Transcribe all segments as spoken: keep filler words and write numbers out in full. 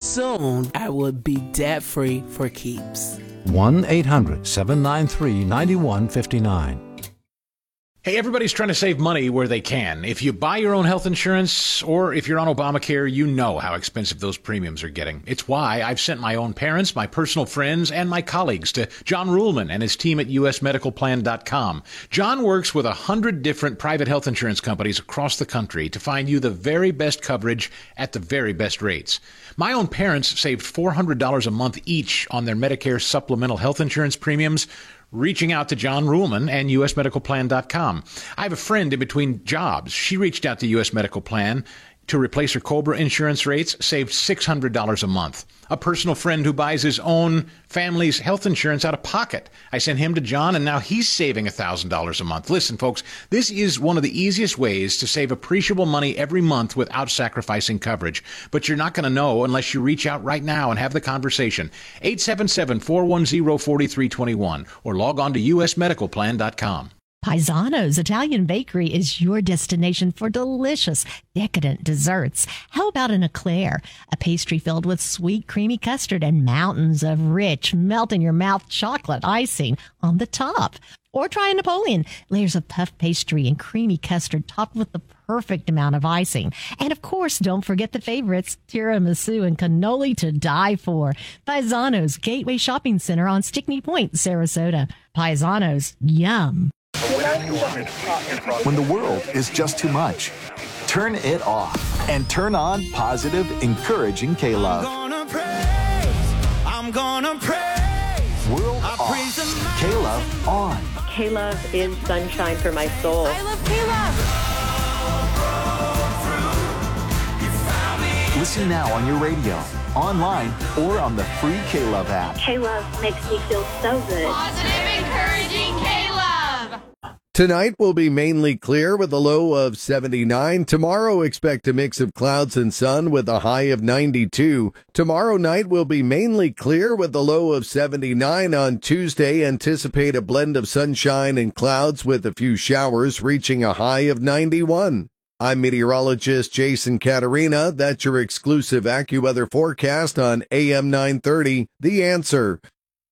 Soon, I will be debt-free for keeps. one eight hundred seven nine three nine one five nine. Hey, everybody's trying to save money where they can. If you buy your own health insurance or if you're on Obamacare, you know how expensive those premiums are getting. It's why I've sent my own parents, my personal friends, and my colleagues to John Ruhlman and his team at U S medical plan dot com. John works with a hundred different private health insurance companies across the country to find you the very best coverage at the very best rates. My own parents saved four hundred dollars a month each on their Medicare supplemental health insurance premiums, reaching out to John Ruhlman and U S medical plan dot com. I have a friend in between jobs. She reached out to U S Medical Plan to replace her COBRA insurance rates, saved six hundred dollars a month. A personal friend who buys his own family's health insurance out of pocket. I sent him to John, and now he's saving one thousand dollars a month. Listen, folks, this is one of the easiest ways to save appreciable money every month without sacrificing coverage. But you're not going to know unless you reach out right now and have the conversation. eight seven seven, four one zero, four three two one or log on to U S medical plan dot com. Paisano's Italian Bakery is your destination for delicious, decadent desserts. How about an eclair, a pastry filled with sweet, creamy custard and mountains of rich, melt-in-your-mouth chocolate icing on the top? Or try a Napoleon, layers of puff pastry and creamy custard topped with the perfect amount of icing. And of course, don't forget the favorites, tiramisu and cannoli to die for. Paisano's Gateway Shopping Center on Stickney Point, Sarasota. Paisano's, yum. When the world is just too much, turn it off and turn on positive, encouraging K-Love. I'm gonna praise, I'm gonna praise. World I off, K-Love on. K-Love is sunshine for my soul. I love K-Love. Listen now on your radio, online, or on the free K-Love app. K-Love makes me feel so good. Positive, encouraging K-Love. Tonight will be mainly clear with a low of seventy-nine. Tomorrow, expect a mix of clouds and sun with a high of ninety-two. Tomorrow night will be mainly clear with a low of seventy-nine. On Tuesday, anticipate a blend of sunshine and clouds with a few showers, reaching a high of ninety-one. I'm meteorologist Jason Caterina. That's your exclusive AccuWeather forecast on A M nine thirty. The Answer.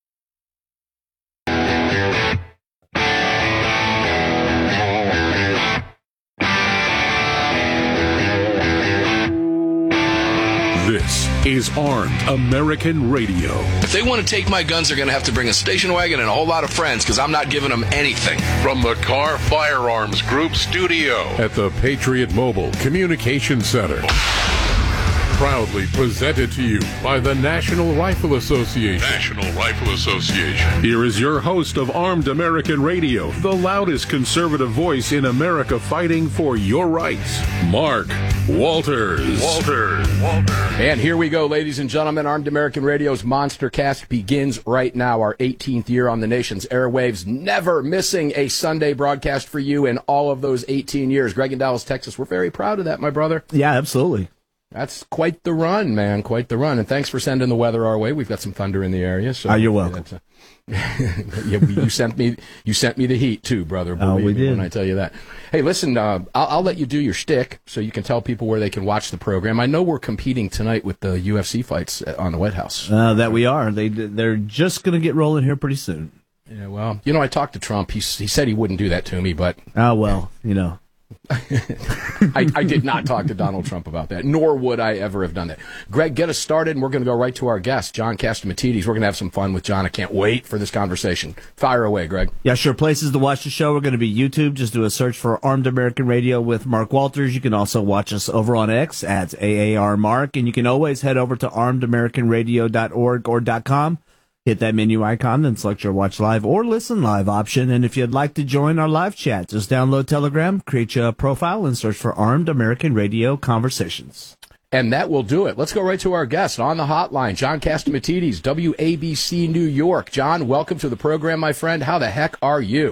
This is Armed American Radio. If they want to take my guns, they're going to have to bring a station wagon and a whole lot of friends, because I'm not giving them anything. From the Car Firearms Group studio at the Patriot Mobile Communication Center. Proudly presented to you by the National Rifle Association. National Rifle Association. Here is your host of Armed American Radio, the loudest conservative voice in America fighting for your rights, Mark Walters. Walters. Walters. And here we go, ladies and gentlemen. Armed American Radio's Monster Cast begins right now, our eighteenth year on the nation's airwaves, never missing a Sunday broadcast for you in all of those eighteen years. Greg in Dallas, Texas, we're very proud of that, my brother. Yeah, absolutely. That's quite the run, man, quite the run. And thanks for sending the weather our way. We've got some thunder in the area. So oh, you're welcome. Uh, yeah, you sent me you sent me the heat, too, brother. Oh, we did. When I tell you that. Hey, listen, uh, I'll, I'll let you do your shtick so you can tell people where they can watch the program. I know we're competing tonight with the U F C fights on the White House. Uh, that we are. They, they're just going to get rolling here pretty soon. Yeah, well, you know, I talked to Trump. He, he said he wouldn't do that to me, but... Oh, well, you know... I, I did not talk to Donald Trump about that, nor would I ever have done that. Greg, get us started, and we're going to go right to our guest, John Catsimatidis. We're going to have some fun with John. I can't wait for this conversation. Fire away, Greg. Yeah, sure. Places to watch the show. We're going to be YouTube. Just do a search for Armed American Radio with Mark Walters. You can also watch us over on X at A A R Mark, and you can always head over to armed american radio dot org or .com. Hit that menu icon, then select your watch live or listen live option. And if you'd like to join our live chat, just download Telegram, create your profile, and search for Armed American Radio Conversations. And that will do it. Let's go right to our guest on the hotline, John Catsimatidis, W A B C New York. John, welcome to the program, my friend. How the heck are you?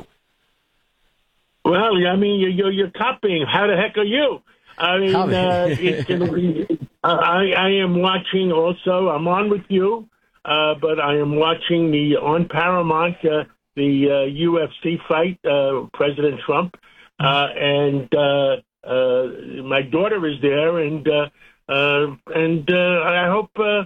Well, I mean, you're, you're copying. How the heck are you? I mean, uh, it's gonna be, uh, I, I am watching also. I'm on with you. Uh, but I am watching the on Paramount uh, the uh, U F C fight, uh, President Trump, uh, and uh, uh, my daughter is there, and uh, uh, and uh, I hope uh,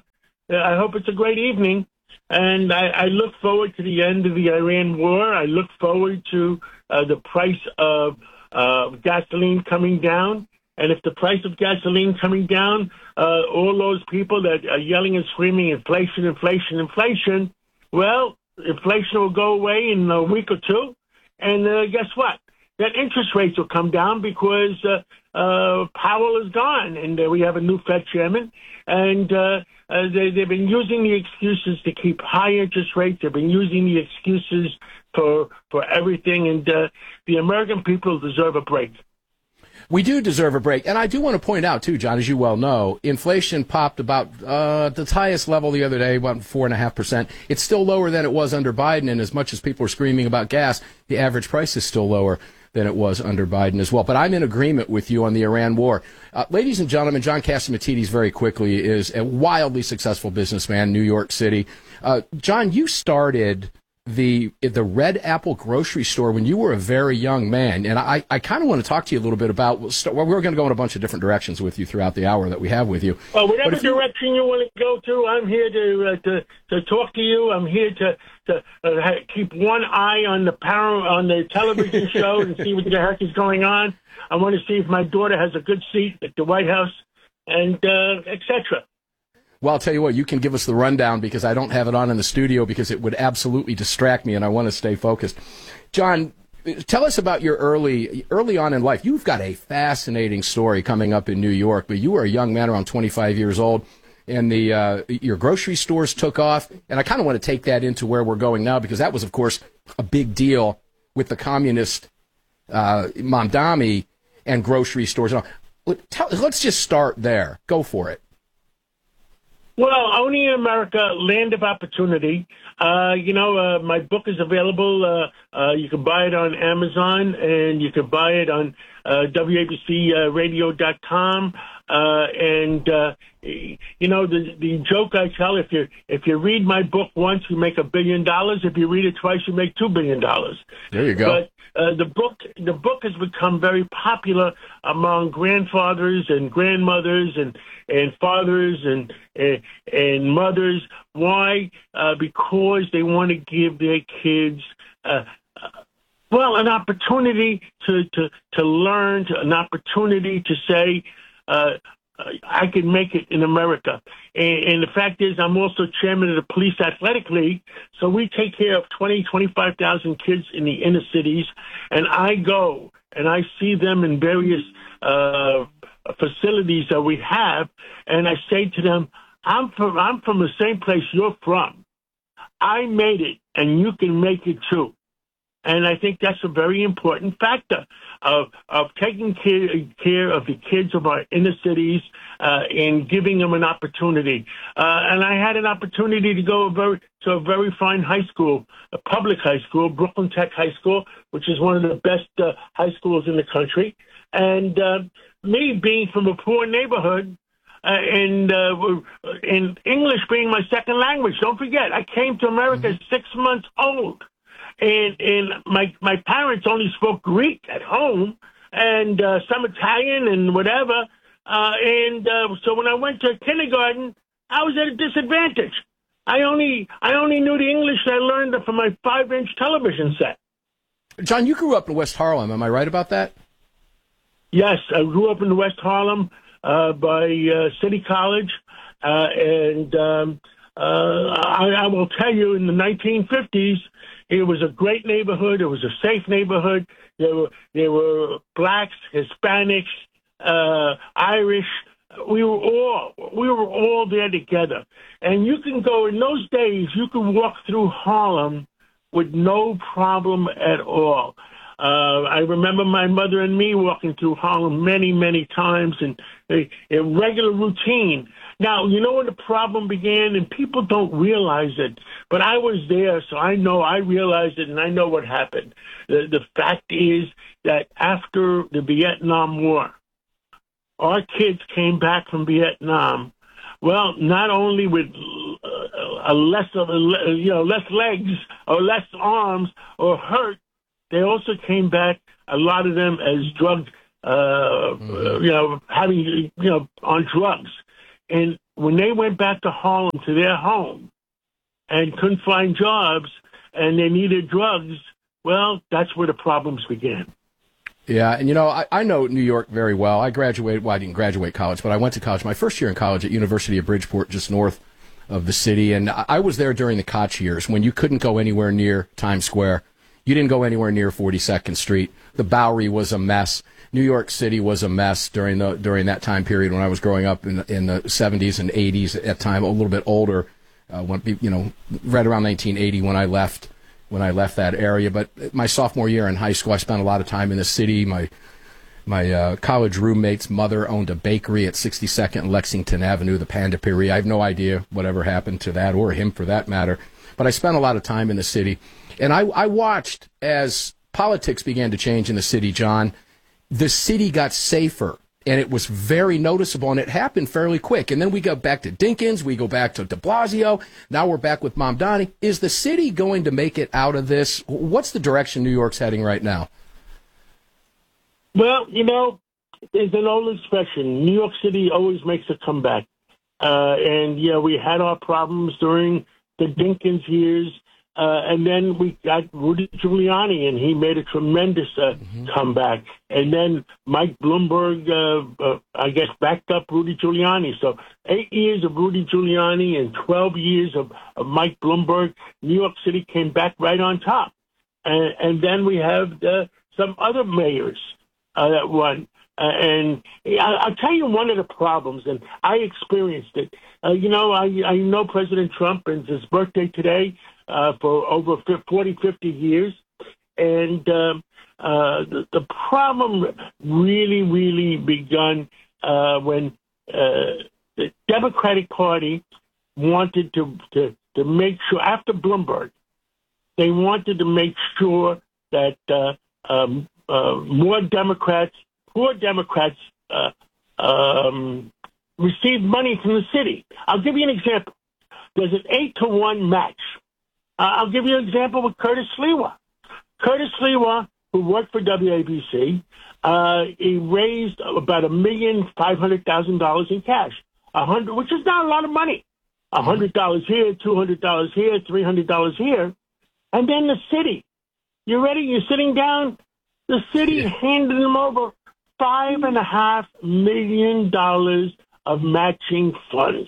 I hope it's a great evening. And I, I look forward to the end of the Iran war. I look forward to uh, the price of uh, gasoline coming down. And if the price of gasoline coming down, uh, all those people that are yelling and screaming, inflation, inflation, inflation, well, inflation will go away in a week or two. And uh, guess what? That interest rates will come down because uh, uh, Powell is gone, and uh, we have a new Fed chairman. And uh, uh, they, they've been using the excuses to keep high interest rates. They've been using the excuses for for everything, and uh, the American people deserve a break. We do deserve a break. And I do want to point out, too, John, as you well know, inflation popped about uh, the highest level the other day, about four point five percent. It's still lower than it was under Biden, and as much as people are screaming about gas, the average price is still lower than it was under Biden as well. But I'm in agreement with you on the Iran war. Uh, ladies and gentlemen, John Catsimatidis, very quickly, is a wildly successful businessman, New York City. Uh, John, you started the the Red Apple grocery store when you were a very young man, and I, I kind of want to talk to you a little bit about, well, we're going to go in a bunch of different directions with you throughout the hour that we have with you. Well, whatever direction you, you want to go to, I'm here to uh, to to talk to you. I'm here to to uh, keep one eye on the power on the television show and see what the heck is going on. I want to see if my daughter has a good seat at the White House, and uh, et cetera. Well, I'll tell you what, you can give us the rundown because I don't have it on in the studio because it would absolutely distract me and I want to stay focused. John, tell us about your early early on in life. You've got a fascinating story coming up in New York, but you were a young man around twenty-five years old and the uh, your grocery stores took off. And I kind of want to take that into where we're going now because that was, of course, a big deal with the communist uh, Mamdani and grocery stores. Let's just start there. Go for it. Well, Owning America, Land of Opportunity. Uh, you know, uh, my book is available. Uh, uh, you can buy it on Amazon, and you can buy it on uh, W A B C radio dot com. Uh, and, uh, you know, the the joke I tell, if you if you read my book once, you make a billion dollars. If you read it twice, you make two billion dollars. There you go. But uh, the book the book has become very popular among grandfathers and grandmothers and and fathers and and, and mothers. Why? Uh, because they want to give their kids, uh, uh, well, an opportunity to, to, to learn, to, an opportunity to say, uh, I can make it in America. And, and the fact is, I'm also chairman of the Police Athletic League, so we take care of twenty, twenty-five thousand kids in the inner cities, and I go and I see them in various uh facilities that we have, and I say to them, I'm from I'm from the same place you're from. I made it, and you can make it too. And I think that's a very important factor of of taking care, care of the kids of our inner cities uh, and giving them an opportunity. Uh, and I had an opportunity to go very, to a very fine high school, a public high school, Brooklyn Tech High School, which is one of the best uh, high schools in the country. And uh, me being from a poor neighborhood, uh, and uh, and English being my second language. Don't forget, I came to America mm-hmm. six months old, and and my my parents only spoke Greek at home and uh, some Italian and whatever. Uh, and uh, so when I went to kindergarten, I was at a disadvantage. I only I only knew the English I learned from my five-inch television set. John, you grew up in West Harlem. Am I right about that? Yes, I grew up in West Harlem uh, by uh, City College, uh, and um, uh, I, I will tell you, in the nineteen fifties, it was a great neighborhood. It was a safe neighborhood. There were there were blacks, Hispanics, uh, Irish. We were all we were all there together, and you can go in those days. You could walk through Harlem with no problem at all. Uh, I remember my mother and me walking through Harlem many, many times, and a, a regular routine. Now, you know when the problem began, and people don't realize it, but I was there, so I know, I realized it, and I know what happened. The, the fact is that after the Vietnam War, our kids came back from Vietnam, well, not only with uh, a less of a, you know, less legs or less arms or hurt, they also came back, a lot of them as drug, uh, mm-hmm. you know, having, you know, on drugs. And when they went back to Harlem, to their home, and couldn't find jobs, and they needed drugs, well, that's where the problems began. Yeah, and you know, I, I know New York very well. I graduated, well, I didn't graduate college, but I went to college my first year in college at University of Bridgeport, just north of the city, and I, I was there during the Koch years when you couldn't go anywhere near Times Square. You didn't go anywhere near forty-second Street. The Bowery was a mess. New York City was a mess during the during that time period when I was growing up in the, in the seventies and eighties. At that time, a little bit older, uh, when, you know, right around nineteen eighty when I left. when I left that area. But my sophomore year in high school, I spent a lot of time in the city. My my uh, college roommate's mother owned a bakery at sixty-second and Lexington Avenue, the Panda Piri. I have no idea whatever happened to that, or him for that matter. But I spent a lot of time in the city. And I, I watched as politics began to change in the city, John. The city got safer. And it was very noticeable, and it happened fairly quick. And then we go back to Dinkins, we go back to de Blasio, now we're back with Mamdani. Is the city going to make it out of this? What's the direction New York's heading right now? Well, you know, there's an old expression, New York City always makes a comeback. Uh, and, yeah, we had our problems during the Dinkins years, uh, and then we got Rudy Giuliani, and he made a tremendous uh, mm-hmm. comeback. And then Mike Bloomberg, uh, uh, I guess, backed up Rudy Giuliani. So eight years of Rudy Giuliani and twelve years of, of Mike Bloomberg, New York City came back right on top. And, and then we have uh, some other mayors uh, that won. Uh, and I, I'll tell you one of the problems, and I experienced it. Uh, you know, I, I know President Trump, and it's his birthday today, uh, for over forty, fifty years. And um, uh, the, the problem really, really begun uh, when uh, the Democratic Party wanted to, to, to make sure, after Bloomberg, they wanted to make sure that uh, um, uh, more Democrats, poor Democrats, uh, um, received money from the city. I'll give you an example. There's an eight to one match. Uh, I'll give you an example with Curtis Sliwa. Curtis Sliwa, who worked for W A B C, uh, he raised about a million five hundred thousand dollars in cash, a hundred, which is not a lot of money. A hundred dollars here, two hundred dollars here, three hundred dollars here, and then the city. You ready? You're sitting down. The city yeah. handed them over five and a half million dollars of matching funds.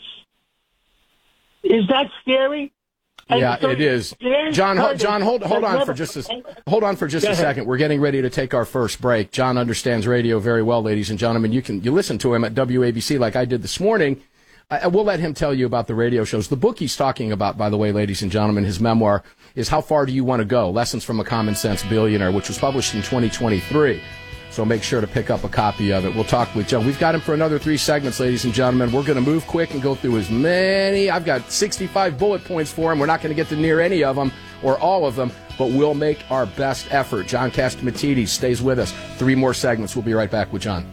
Is that scary? Yeah, so, it is. John, ho- John, hold hold on for just a hold on for just a second. We're getting ready to take our first break. John understands radio very well, ladies and gentlemen. You can you listen to him at W A B C like I did this morning. I, we'll let him tell you about the radio shows. The book he's talking about, by the way, ladies and gentlemen, his memoir is How Far Do You Want to Go? Lessons from a Common Sense Billionaire, which was published in twenty twenty-three. So make sure to pick up a copy of it. We'll talk with John. We've got him for another three segments, ladies and gentlemen. We're going to move quick and go through as many. I've got sixty-five bullet points for him. We're not going to get to near any of them or all of them, but we'll make our best effort. John Catsimatidis stays with us. Three more segments. We'll be right back with John.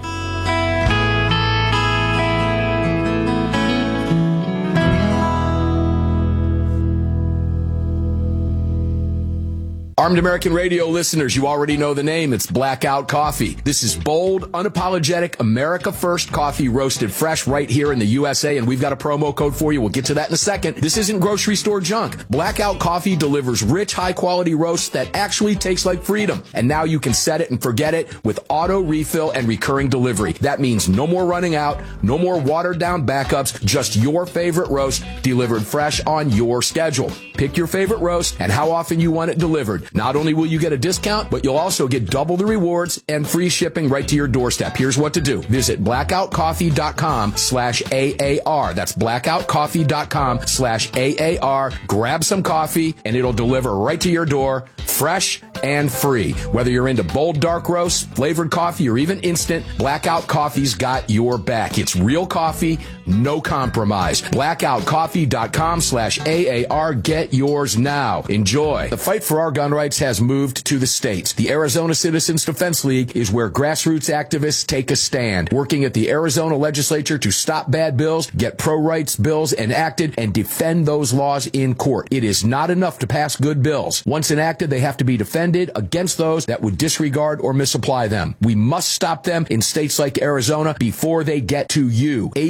Armed American Radio listeners, you already know the name. It's Blackout Coffee. This is bold, unapologetic, America First coffee roasted fresh right here in the U S A, and we've got a promo code for you. We'll get to that in a second. This isn't grocery store junk. Blackout Coffee delivers rich, high-quality roasts that actually taste like freedom. And now you can set it and forget it with auto refill and recurring delivery. That means no more running out, no more watered-down backups, just your favorite roast delivered fresh on your schedule. Pick your favorite roast and how often you want it delivered. Not only will you get a discount, but you'll also get double the rewards and free shipping right to your doorstep. Here's what to do. Visit blackoutcoffee.com slash AAR. That's blackoutcoffee.com slash AAR. Grab some coffee, and it'll deliver right to your door, fresh and free. Whether you're into bold dark roasts, flavored coffee, or even instant, Blackout Coffee's got your back. It's real coffee, no compromise. blackoutcoffee.com slash AAR. Get yours now. Enjoy. The fight for our gun rights has moved to the states. The Arizona Citizens Defense League is where grassroots activists take a stand, working at the Arizona legislature to stop bad bills, get pro-rights bills enacted, and defend those laws in court. It is not enough to pass good bills. Once enacted, they have to be defended against those that would disregard or misapply them. We must stop them in states like Arizona before they get to you. A Z C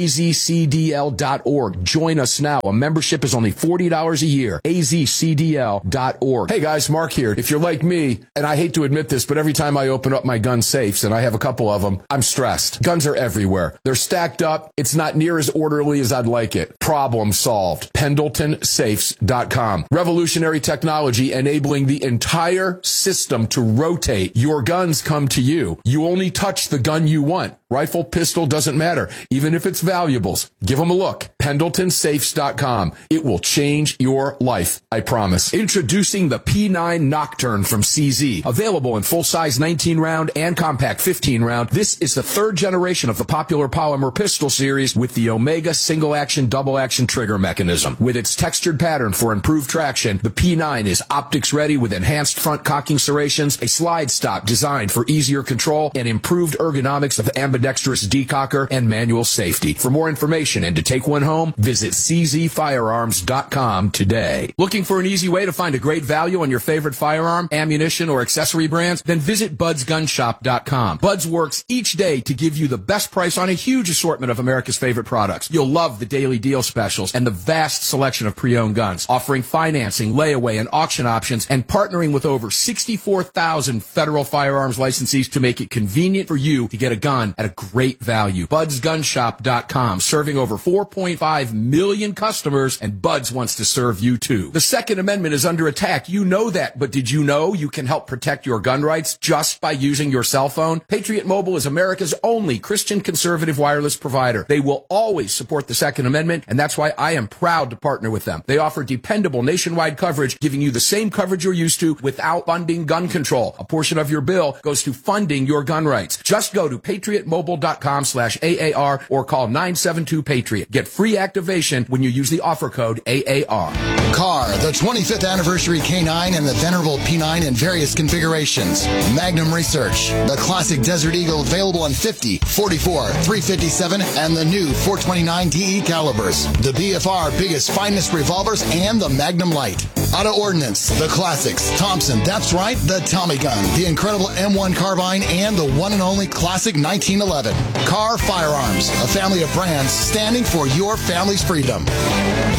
C D L dot org. Join us now. A membership is only forty dollars a year. A Z C D L dot org. Hey guys, Mark here. If you're like me, and I hate to admit this, but every time I open up my gun safes, and I have a couple of them, I'm stressed. Guns are everywhere. They're stacked up. It's not near as orderly as I'd like it. Problem solved. Pendleton Safes dot com. Revolutionary technology enabling the entire system to rotate. Your guns come to you. You only touch the gun you want. Rifle, pistol, doesn't matter. Even if it's valuables, give them a look. Pendleton Safes dot com. It will change your life, I promise. Introducing the P nine Nocturne from C Z. Available in full-size nineteen round and compact fifteen round. This is the third generation of the popular polymer pistol series with the Omega single-action, double-action trigger mechanism. With its textured pattern for improved traction, the P nine is optics-ready with enhanced front cocking serrations, a slide stop designed for easier control, and improved ergonomics of ambidextrous decocker and manual safety. For more information and to take one home, visit C Z firearms dot com today. Looking for an easy way to find a great value on your favorite firearm, ammunition, or accessory brands? Then visit buds gun shop dot com. Buds works each day to give you the best price on a huge assortment of America's favorite products. You'll love the daily deal specials and the vast selection of pre-owned guns, offering financing, layaway, and auction options, and partnering with over sixty-four thousand federal firearms licensees to make it convenient for you to get a gun at a great value. buds gun shop dot com, serving over four point five million customers, and Buds wants to serve you too. The Second Amendment is under attack. You know that, but did you know you can help protect your gun rights just by using your cell phone? Patriot Mobile is America's only Christian conservative wireless provider. They will always support the Second Amendment, and that's why I am proud to partner with them. They offer dependable nationwide coverage, giving you the same coverage you're used to without funding gun control. A portion of your bill goes to funding your gun rights. Just go to patriot mobile dot com slash A A R or call nine seven two Patriot. Get free activation when you use the offer code A A R. Car, the twenty-fifth anniversary K nine and the venerable P nine in various configurations. Magnum Research, the classic Desert Eagle available in fifty, forty-four, three fifty-seven, and the new four twenty-nine D E calibers. The B F R biggest, finest revolvers and the Magnum Light. Auto Ordnance, the classics. Thompson, that's right, the Tommy gun, the incredible M one carbine, and the one and only classic nineteen eleven. Car Firearms, a family of brands standing for your family's freedom.